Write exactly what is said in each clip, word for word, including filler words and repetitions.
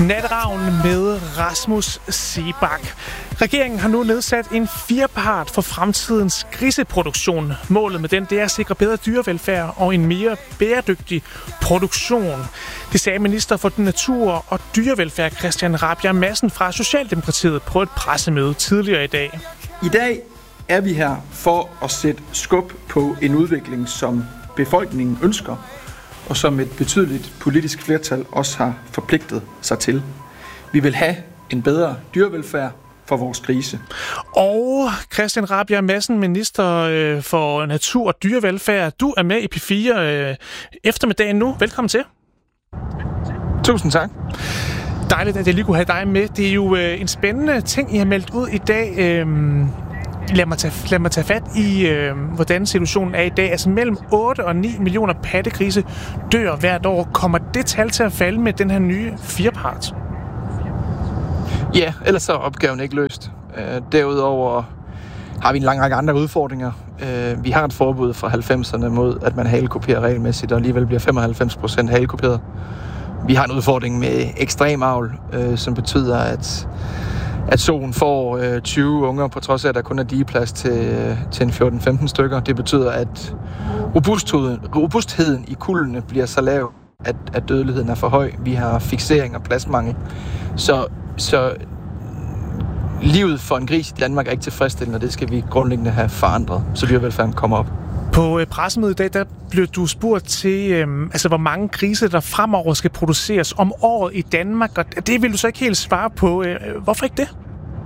Natteravn med Rasmus Seebach. Regeringen har nu nedsat en firepart for fremtidens griseproduktion. Målet med den det er at sikre bedre dyrevelfærd og en mere bæredygtig produktion. Det sagde minister for natur og dyrevelfærd Christian Rabjerg Madsen fra Socialdemokratiet på et pressemøde tidligere i dag. I dag er vi her for at sætte skub på en udvikling, som befolkningen ønsker, og som et betydeligt politisk flertal også har forpligtet sig til. Vi vil have en bedre dyrevelfærd for vores grise. Og Christian Rabjerg Madsen, minister for natur og dyrevelfærd. Du er med i P fire eftermiddagen nu. Velkommen til. Tusind tak. Dejligt, at jeg lige kunne have dig med. Det er jo en spændende ting, I har meldt ud i dag. Lad mig tage, lad mig tage fat i, øh, hvordan situationen er i dag. Altså mellem otte og ni millioner pattegrise dør hvert år. Kommer det tal til at falde med den her nye firepart? Ja, ellers er opgaven ikke løst. Øh, derudover har vi en lang række andre udfordringer. Øh, vi har et forbud fra halvfemserne mod, at man halekuperer regelmæssigt, og alligevel bliver femoghalvfems procent halekuperet. Vi har en udfordring med ekstrem avl, øh, som betyder, at at soen får øh, tyve unger, på trods af, at der kun er digeplads til, øh, til en fjorten femten stykker. Det betyder, at robustheden, robustheden i kuldene bliver så lav, at, at dødeligheden er for høj. Vi har fiksering og pladsmangel. Så, så livet for en gris i Danmark er ikke tilfredsstillende, og det skal vi grundlæggende have forandret, så dyrevelfærden kommer op. På pressemødet i dag, der blev du spurgt til, øhm, altså, hvor mange grise, der fremover skal produceres om året i Danmark, og det vil du så ikke helt svare på. Øh, hvorfor ikke det?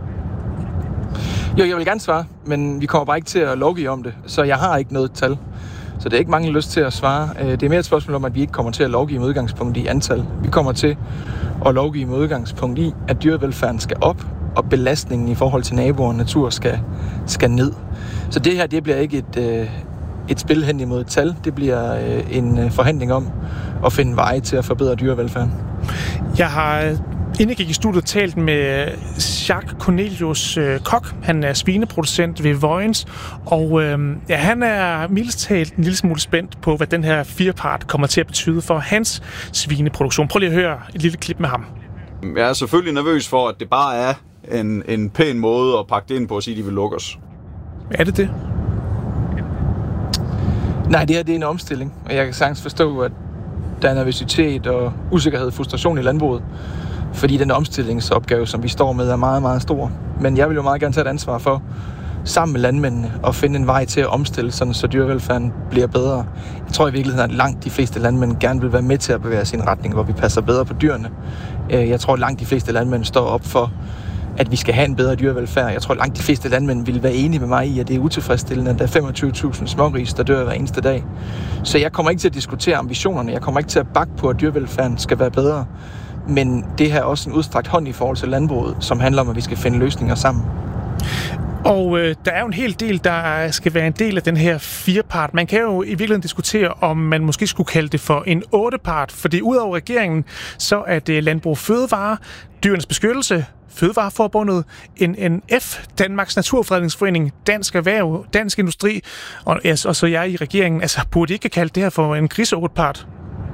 Jo, jeg vil gerne svare, men vi kommer bare ikke til at lovgive om det, så jeg har ikke noget tal. Så det er ikke mange lyst til at svare. Det er mere et spørgsmål om, at vi ikke kommer til at lovgive med udgangspunkt i antal. Vi kommer til at lovgive med udgangspunkt i, at dyrevelfærden skal op, og belastningen i forhold til naboer og natur skal, skal ned. Så det her, det bliver ikke et... et spil hen imod et tal. Det bliver øh, en forhandling om at finde veje til at forbedre dyrevelfærden. Jeg har, inden jeg gik i studiet, talt med Jacques Cornelius øh, Koch. Han er svineproducent ved Vojens, og øh, ja, han er mildest talt en lille smule spændt på, hvad den her firepart kommer til at betyde for hans svineproduktion. Prøv lige at høre et lille klip med ham. Jeg er selvfølgelig nervøs for, at det bare er en, en pæn måde at pakke det ind på at sige, at de vil lukke os. Er det det? Nej, det her det er en omstilling, og jeg kan sagtens forstå, at der er nervøsitet og usikkerhed og frustration i landbruget, fordi den omstillingsopgave, som vi står med, er meget, meget stor. Men jeg vil jo meget gerne tage et ansvar for, sammen med landmændene, at finde en vej til at omstille, sådan, så dyrevelfærden bliver bedre. Jeg tror i virkeligheden, at langt de fleste landmænd gerne vil være med til at bevæge sin retning, hvor vi passer bedre på dyrene. Jeg tror, at langt de fleste landmænd står op for, at vi skal have en bedre dyrevelfærd. Jeg tror, at langt de fleste landmænd vil være enige med mig i, at det er utilfredsstillende, at der er femogtyve tusind smågris, der dør hver eneste dag. Så jeg kommer ikke til at diskutere ambitionerne. Jeg kommer ikke til at bakke på, at dyrevelfærden skal være bedre. Men det her er også en udstrakt hånd i forhold til landbruget, som handler om, at vi skal finde løsninger sammen. Og øh, der er jo en hel del, der skal være en del af den her firepart. Man kan jo i virkeligheden diskutere, om man måske skulle kalde det for en ottepart, fordi udover regeringen, så er det Landbrug Fødevare, Dyrenes Beskyttelse, Fødevareforbundet, N N F, Danmarks Naturfredningsforening, Dansk Erhverv, Dansk Industri, og, og så jeg i regeringen. Altså, burde ikke kalde det her for en griseottepart?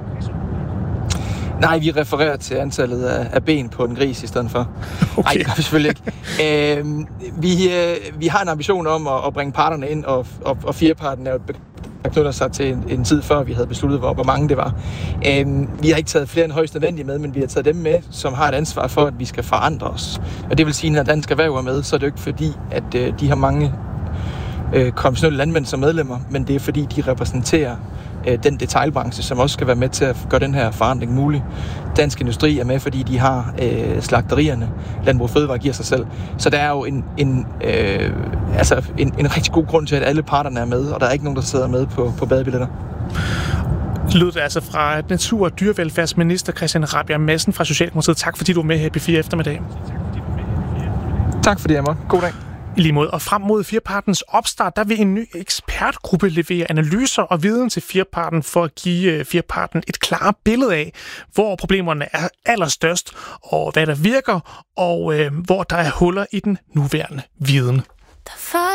Nej, vi refererer til antallet af, af ben på en gris i stedet for. Okay. Nej, det gør vi selvfølgelig ikke. Øh, vi, øh, vi har en ambition om at, at bringe parterne ind, og, og, og fireparten er jo der knytter sig til en, en tid før, vi havde besluttet, hvor, hvor mange det var. Øhm, vi har ikke taget flere end højst nødvendige med, men vi har taget dem med, som har et ansvar for, at vi skal forandre os. Og det vil sige, at når Dansk Erhverv er med, så er det jo ikke fordi, at øh, de har mange øh, konventionelle landmænd som medlemmer, men det er fordi, de repræsenterer øh, den detailbranche, som også skal være med til at gøre den her forandring mulig. Dansk Industri er med, fordi de har øh, slagterierne. Landbrug Fødevare giver sig selv. Så der er jo en, en, øh, altså en, en rigtig god grund til, at alle parterne er med, og der er ikke nogen, der sidder med på, på badebilletter. Lød det altså fra natur- og dyrevelfærdsminister Christian Rabjerg Madsen fra Socialdemokratiet. Tak fordi du var med her i P fire eftermiddag. Tak fordi jeg måtte. God dag. I lige måde. Og frem mod firepartens opstart, der vil en ny ekspertgruppe levere analyser og viden til fireparten for at give fireparten et klart billede af, hvor problemerne er allerstørst, og hvad der virker, og øh, hvor der er huller i den nuværende viden.